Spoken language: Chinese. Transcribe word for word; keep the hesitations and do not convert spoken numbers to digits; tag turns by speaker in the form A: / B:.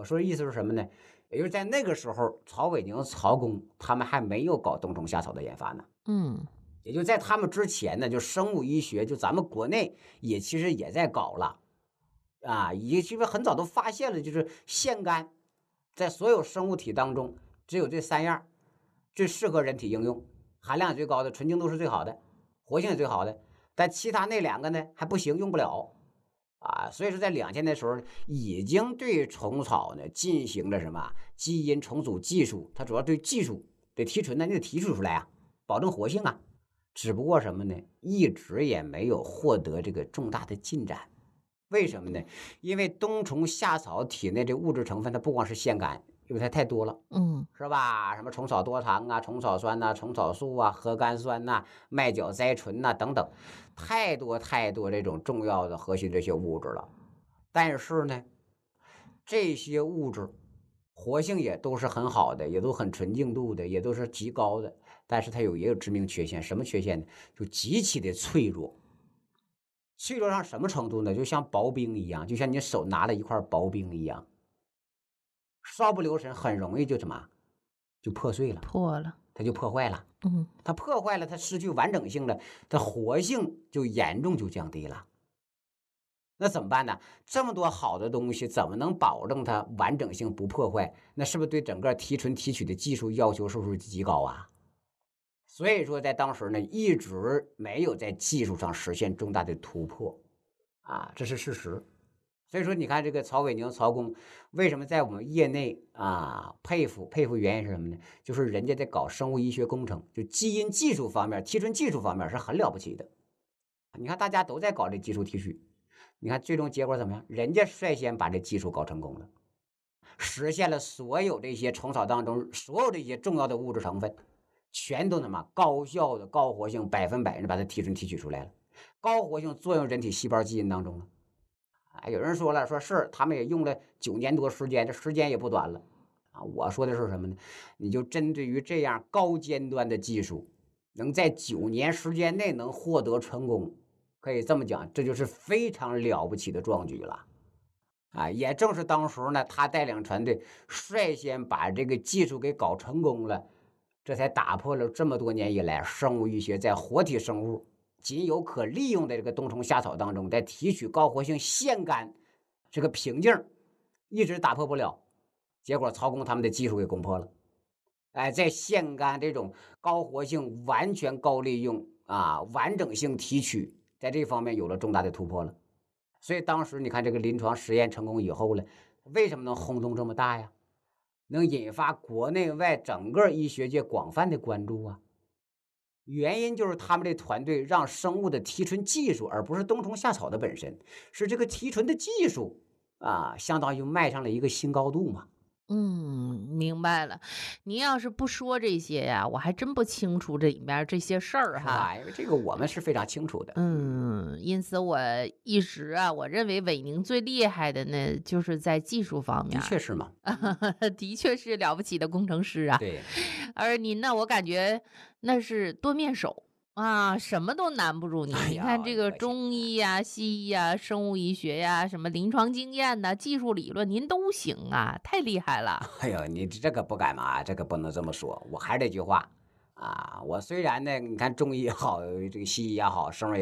A: 我说意思是什么呢？也就是在那个时候，曹伟宁、曹公他们还没有搞冬虫夏草的研发呢。
B: 嗯，
A: 也就在他们之前呢，就生物医学，就咱们国内也其实也在搞了啊，也其实很早都发现了，就是腺苷在所有生物体当中只有这三样最适合人体应用，含量最高的，纯净度是最好的，活性也最好的，但其他那两个呢还不行，用不了。啊，所以说在两千年的时候，已经对虫草呢进行了什么基因重组技术，它主要对技术对提纯呢，你得提取出来啊，保证活性啊。只不过什么呢？一直也没有获得这个重大的进展。为什么呢？因为冬虫夏草体内这物质成分，它不光是腺苷，因为它太多了。
B: 嗯，
A: 是吧？什么虫草多糖啊、虫草酸呐、虫草素啊、核苷酸呐、麦角甾醇呐等等，太多太多这种重要的核心这些物质了。但是呢，这些物质活性也都是很好的，也都很纯净度的，也都是极高的。但是它有也有致命缺陷，什么缺陷呢？就极其的脆弱。脆弱到什么程度呢？就像薄冰一样，就像你手拿了一块薄冰一样，稍不留神，很容易就什么就破碎了，
B: 破了。
A: 它就破坏了。
B: 嗯，
A: 它破坏了，它失去完整性了，它活性就严重就降低了。那怎么办呢？这么多好的东西，怎么能保证它完整性不破坏？那是不是对整个提纯提取的技术要求是不是极高啊？所以说，在当时呢，一直没有在技术上实现重大的突破啊，这是事实。所以说，你看这个曹伟宁、曹公，为什么在我们业内啊佩服佩服？原因是什么呢？就是人家在搞生物医学工程，就基因技术方面、提纯技术方面是很了不起的。你看大家都在搞这技术提取，你看最终结果怎么样？人家率先把这技术搞成功了，实现了所有这些虫草当中所有这些重要的物质成分，全都他妈高效的高活性，百分百的把它提纯提取出来了，高活性作用人体细胞基因当中了。啊，有人说了，说是他们也用了九年多时间，这时间也不短了啊。我说的是什么呢？你就针对于这样高尖端的技术，能在九年时间内能获得成功，可以这么讲，这就是非常了不起的壮举了。啊，也正是当时呢，他带领团队率先把这个技术给搞成功了，这才打破了这么多年以来生物医学在活体生物仅有可利用的这个冬虫夏草当中，在提取高活性腺苷这个瓶颈，一直打破不了。结果曹公他们的技术给攻破了，哎，在腺苷这种高活性、完全高利用啊、完整性提取，在这方面有了重大的突破了。所以当时你看这个临床实验成功以后呢，为什么能轰动这么大呀？能引发国内外整个医学界广泛的关注啊？原因就是他们这团队让生物的提纯技术，而不是冬虫夏草的本身，是这个提纯的技术啊，相当于迈上了一个新高度嘛。
B: 嗯，明白了。您要是不说这些呀，我还真不清楚这里面儿这些事儿哈。
A: 是吧？因为这个我们是非常清楚的。嗯，
B: 嗯，因此我一直啊，我认为伟宁最厉害的呢，就是在技术方面
A: 的
B: 儿。
A: 确是嘛。嗯，
B: 的确是了不起的工程师啊。
A: 对。
B: 而您呢，我感觉那是多面手啊，什么都难不住你。
A: 哎呀，
B: 你看这个
A: 你客气。
B: 中医呀、西医呀、生物医学呀、什么临床经验呐、技术理论，您都行啊，太厉害了。
A: 哎呦，你这个不敢嘛，这个不能这么说。我还是这句话啊，我虽然呢，你看中医也好，这个西医也好，生物也